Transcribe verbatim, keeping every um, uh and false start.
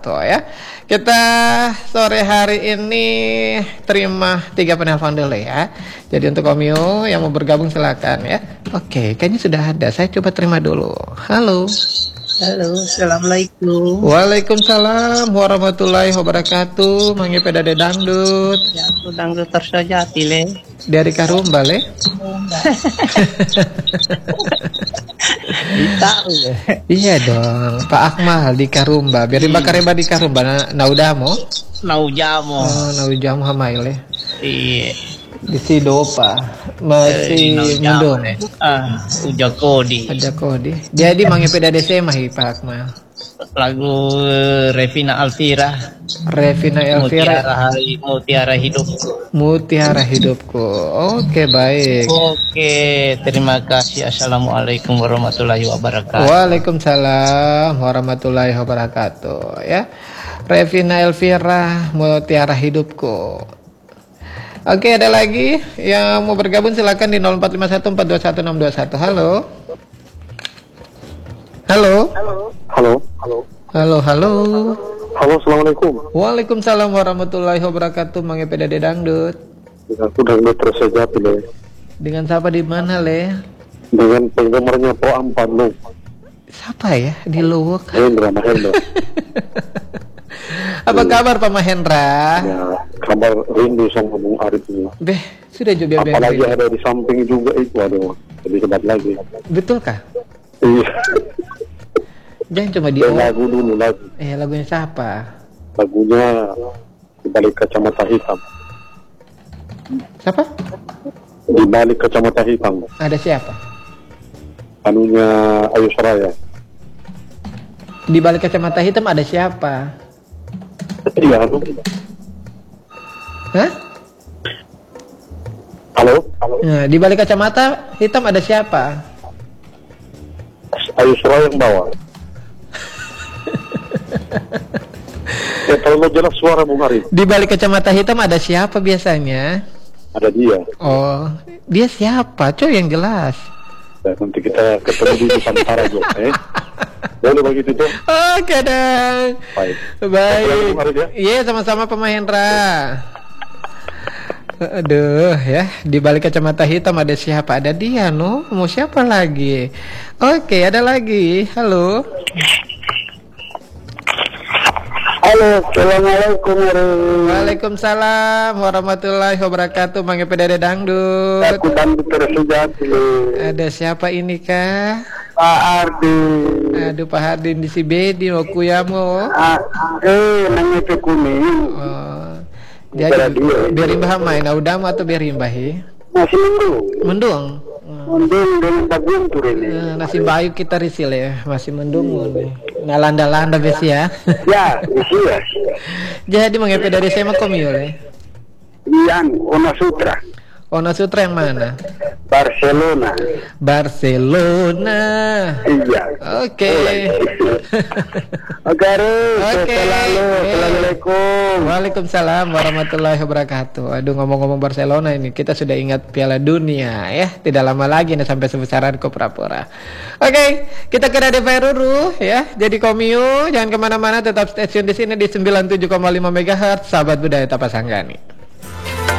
wabarakatuh ya. Kita sore hari ini terima tiga penelpon dulu ya. Jadi untuk Om Yo yang mau bergabung silakan ya. Oke, kayaknya sudah ada. Saya coba terima dulu. Halo. Halo, assalamualaikum. Waalaikumsalam warahmatullahi wabarakatuh. Manggil pedade dangdut. Ya, aku dangdut tersejati le. Dari Karumba le. Tahu ya. Iya dong, Pak Akmal di Karumba. Biar bakar di Karumba. Na naudamo. Naujamo. Oh, naujamo hamaile. Iya. Di Sidopa masih Eh, mendung. Ah, uja kodi. Ada kode. Jadi manggil pedade saya mah Pak Akmal. Lagu Revina Alvira. Revina Elvira. Mutiara hari, mutiara hidup. Mutiara hidupku. Oke, baik. Oke, terima kasih. Assalamualaikum warahmatullahi wabarakatuh. Waalaikumsalam warahmatullahi wabarakatuh ya. Revina Elvira, Mutiara hidupku. Oke, ada lagi yang mau bergabung silakan di nol empat lima satu empat dua satu enam dua satu. Halo. Halo. Halo. Halo. Halo, halo. Halo, assalamualaikum. Waalaikumsalam warahmatullahi wabarakatuh. Manggil pedade dangdut. Aku dangdut tersejati le. Dengan siapa di mana le? Dengan penggemarnya Po Ampan lo. Siapa ya di Luwuk? Hendra, Mahendra. Apa kabar Pak Mahendra? Ya, kabar rindu sama Bung Arif ini. Beh, sudah juga biar Apalagi ada di samping juga itu, aduh, lebih hebat lagi. Betulkah? Iya. Jangan cuma di Dan lagu dulu lagu. Eh, lagunya siapa? Lagunya Di Balik Kacamata Hitam. Siapa? Di Balik Kacamata Hitam. Ada siapa? Anunya Ayu Soraya. Di balik kacamata hitam ada siapa? Iya, halo. Hah? Halo? Halo? Nah, di balik kacamata hitam ada siapa? Ayu Soraya yang bawa. Ya, terlalu jelas suara Bung Arif. Di balik kacamata hitam ada siapa biasanya? Ada dia. Oh, dia siapa? Coy yang jelas. Ya, nanti kita ketemu di Nusantara Jo. Eh? Boleh begitu Jo? Oke dan Baik. baik. Iya, sama-sama Pak Mahendra. Aduh ya, di balik kacamata hitam ada siapa? Ada dia, no. Mau siapa lagi? Oke, ada lagi. Halo. Halo, assalamualaikum. Waalaikumsalam warahmatullahi wabarakatuh. Manggil pedade dangdut. Aku dangdut tersejati. Ada siapa ini kah? Pak Ardi. Aduh, Pak Hardin di Sibedi, Okuyamo. Ah, eh, nanya ke kuning. Oh. Jadi biar imbah main audama atau biar imbahi? Masih mendung. Mendung. Mendung dengan bagian tur ini. Nah, nasi bayu kita risil ya, masih mendung nih. Nah, landa-landa bes ya. Ya, isi ya. Jadi mengepe dari saya mah komio ya. Yang Ona Sutra. Ona Sutra yang mana? Barcelona. Barcelona. Iya. Oke. Oke, Oke. Assalamualaikum. Waalaikumsalam warahmatullahi wabarakatuh. Aduh, ngomong-ngomong Barcelona ini, kita sudah ingat Piala Dunia ya. Tidak lama lagi nih sampai sebesaran Koprapora. Oke, kita ke Radio Feruru ya. Jadi komio, jangan kemana-mana, tetap stay tune di sini di sembilan puluh tujuh koma lima megahertz. Sahabat budaya Tapasanggani.